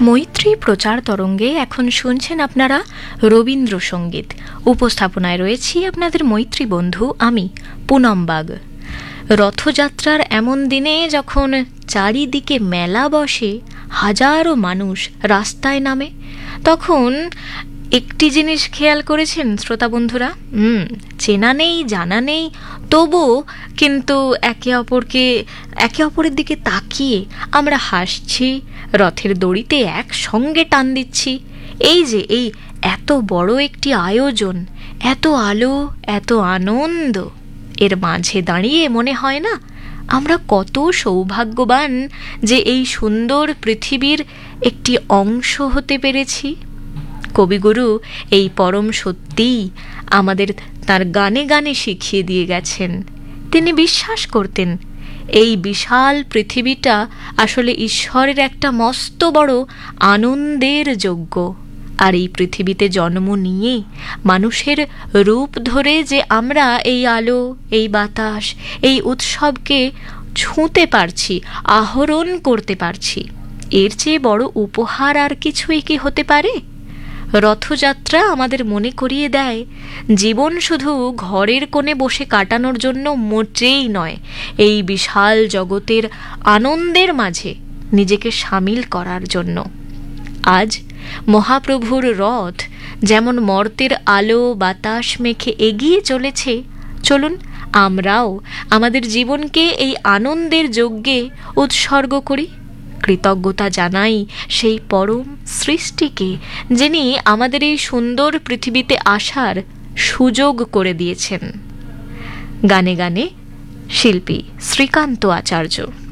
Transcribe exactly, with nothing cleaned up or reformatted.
মৈত্রী প্রচার তরঙ্গে এখন শুনছেন আপনারা রবীন্দ্রসঙ্গীত। উপস্থাপনায় রয়েছি আপনাদের মৈত্রী বন্ধু আমি পুনম বাগ। রথযাত্রার এমন দিনে যখন চারিদিকে মেলা বসে, হাজারো মানুষ রাস্তায় নামে, তখন একটি জিনিস খেয়াল করেছেন শ্রোতা বন্ধুরা? হুম চেনা নেই, জানা নেই, তবুও কিন্তু একে অপরকে একে অপরের দিকে তাকিয়ে আমরা হাসছি, রথের দড়িতে একসঙ্গে টান দিচ্ছি। এই যে এই এত বড় একটি আয়োজন, এত আলো, এত আনন্দ, এর মাঝে দাঁড়িয়ে মনে হয় না আমরা কত সৌভাগ্যবান যে এই সুন্দর পৃথিবীর একটি অংশ হতে পেরেছি। কবিগুরু এই পরম সত্যিই আমাদের তার গানে গানে শিখিয়ে দিয়ে গেছেন। তিনি বিশ্বাস করতেন এই বিশাল পৃথিবীটা আসলে ঈশ্বরের একটা মস্ত বড় আনন্দের যজ্ঞ, আর এই পৃথিবীতে জন্ম নিয়ে মানুষের রূপ ধরে যে আমরা এই আলো, এই বাতাস, এই উৎসবকে ছুঁতে পারছি, আহরণ করতে পারছি, এর চেয়ে বড় উপহার আর কিছুই কি হতে পারে? রথযাত্রা আমাদের মনে করিয়ে দেয় জীবন শুধু ঘরের কোণে বসে কাটানোর জন্য মোটেই নয়, এই বিশাল জগতের আনন্দের মাঝে নিজেকে সামিল করার জন্য। আজ মহাপ্রভুর রথ যেমন মর্তের আলো বাতাস মেখে এগিয়ে চলেছে, চলুন আমরাও আমাদের জীবনকে এই আনন্দের যজ্ঞে উৎসর্গ করি। কৃতজ্ঞতা জানাই সেই পরম সৃষ্টিকে, যিনি আমাদের এই সুন্দর পৃথিবীতে আসার সুযোগ করে দিয়েছেন। গানে গানে শিল্পী শ্রীকান্ত আচার্য।